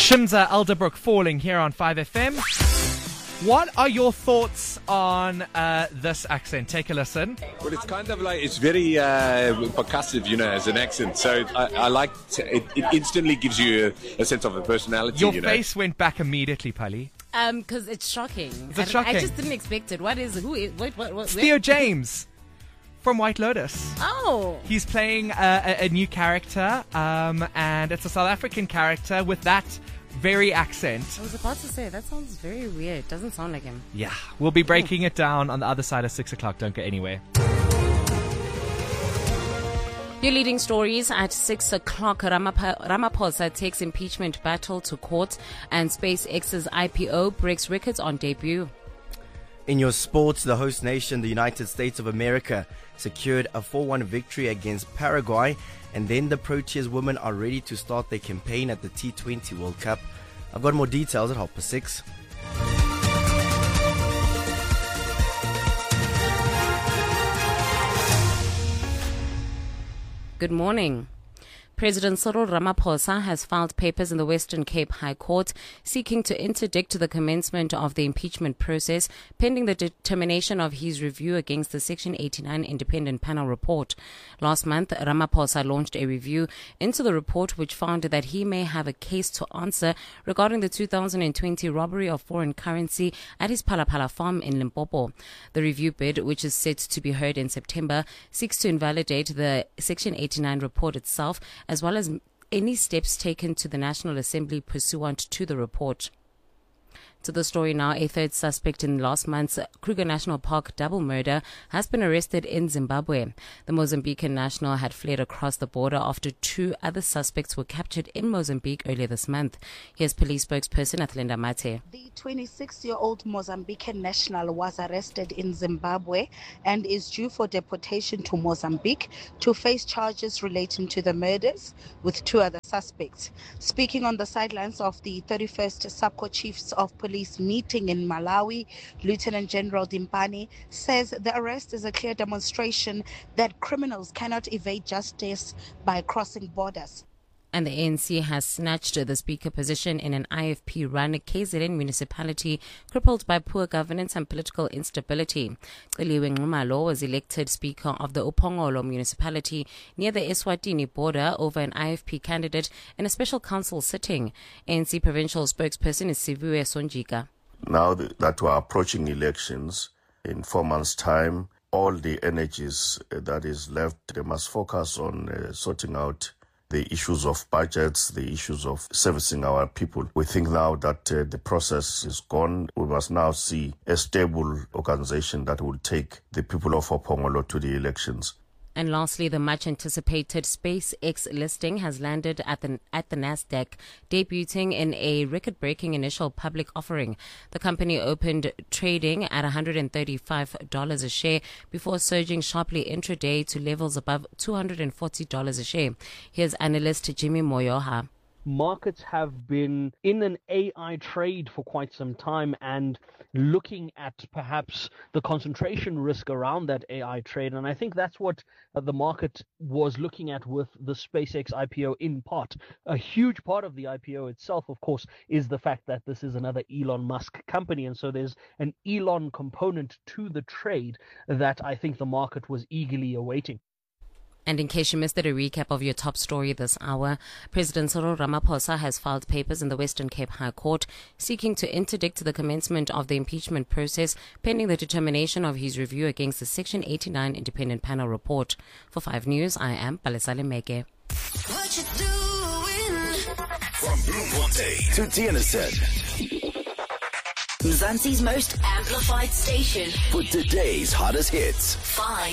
Shimza Elderbrook falling here on 5FM. What are your thoughts on this accent? Take a listen. Well, it's kind of like, it's very percussive, as an accent. So I like it. It instantly gives you a sense of a personality. Your face went back immediately, Pali. Because it's shocking. Shocking? I just didn't expect it. What is? Who is? What? It's Theo James from White Lotus. Oh. He's playing a new character, and it's a South African character with that very accent. I was about to say, that sounds very weird. Doesn't sound like him. Yeah, we'll be breaking it down on the other side of 6 o'clock. Don't go anywhere. Your leading stories at 6 o'clock. Ramaphosa takes impeachment battle to court, and SpaceX's IPO breaks records on debut. In your sports, the host nation, the United States of America, secured a 4-1 victory against Paraguay, and then the Proteas women are ready to start their campaign at the T20 World Cup. I've got more details at 6:30. Good morning. President Cyril Ramaphosa has filed papers in the Western Cape High Court seeking to interdict the commencement of the impeachment process pending the determination of his review against the Section 89 independent panel report. Last month, Ramaphosa launched a review into the report which found that he may have a case to answer regarding the 2020 robbery of foreign currency at his Phalaphala farm in Limpopo. The review bid, which is set to be heard in September, seeks to invalidate the Section 89 report itself, as well as any steps taken to the National Assembly pursuant to the report. To the story now, a third suspect in last month's Kruger National Park double murder has been arrested in Zimbabwe. The Mozambican national had fled across the border after 2 other suspects were captured in Mozambique earlier this month. Here's police spokesperson Athlinda Mate. The 26-year-old Mozambican national was arrested in Zimbabwe and is due for deportation to Mozambique to face charges relating to the murders with 2 other suspects. Speaking on the sidelines of the 31st SAPCO Chiefs of Police meeting in Malawi, Lieutenant General Dimpani says the arrest is a clear demonstration that criminals cannot evade justice by crossing borders. And the ANC has snatched the speaker position in an IFP-run KZN municipality crippled by poor governance and political instability. Ciliwe Nxumalo was elected speaker of the Upongolo municipality near the Eswatini border over an IFP candidate in a special council sitting. ANC provincial spokesperson is Siviwe Sonjika. Now that we're approaching elections in 4 months' time, all the energies that is left, they must focus on sorting out the issues of budgets, the issues of servicing our people. We think now that the process is gone. We must now see a stable organization that will take the people of Upongolo to the elections. And lastly, the much-anticipated SpaceX listing has landed at the Nasdaq, debuting in a record-breaking initial public offering. The company opened trading at $135 a share before surging sharply intraday to levels above $240 a share. Here's analyst Jimmy Moyoha. Markets have been in an AI trade for quite some time and looking at perhaps the concentration risk around that AI trade. And I think that's what the market was looking at with the SpaceX IPO in part. A huge part of the IPO itself, of course, is the fact that this is another Elon Musk company. And so there's an Elon component to the trade that I think the market was eagerly awaiting. And in case you missed it, a recap of your top story this hour. President Cyril Ramaphosa has filed papers in the Western Cape High Court seeking to interdict the commencement of the impeachment process pending the determination of his review against the Section 89 independent panel report. For 5 News, I am Palesale Meke. What you doing? From Bloemfontein to Tienisson, Mzansi's most amplified station for today's hottest hits. 5